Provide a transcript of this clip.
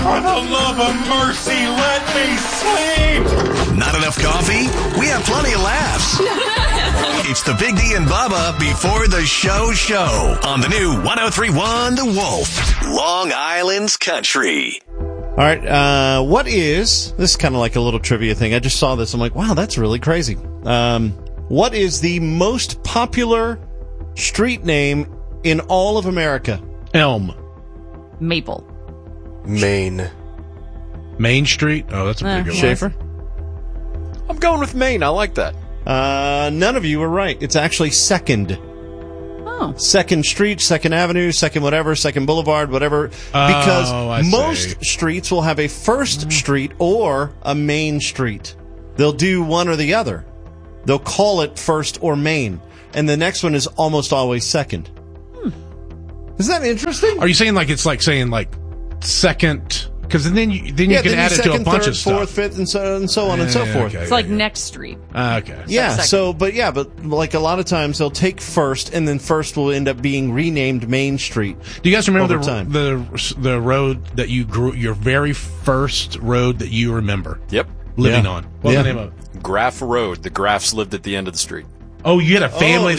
For the love of mercy, let me sleep! Not enough coffee? We have plenty of laughs. It's the Big D and Bubba before the show on the new 103.1 The Wolf, Long Island's Country. All right, what is, this is kind of like a little trivia thing. I just saw this. I'm like, wow, that's really crazy. What is the most popular street name in all of America? Elm. Maple. Maine. Main Street? Oh, that's a pretty good one. Schaefer? I'm going with Maine. I like that. None of you were right. It's actually Second. Oh. Second Street, Second Avenue, Second whatever, Second Boulevard, whatever. Because most streets will have a first street or a main street. They'll do one or the other. They'll call it first or main. And the next one is almost always second. Isn't that interesting? Are you saying like it's like saying like second? Because then you can add it to a bunch of stuff. Fourth, fifth, and so on and so forth. It's like next street. Okay. Yeah. But like a lot of times they'll take first, and then first will end up being renamed Main Street. Do you guys remember the road that you grew? Your very first road that you remember? Yep. Living on. What's the name of it? Graff Road. The Graffs lived at the end of the street. Oh, you had a family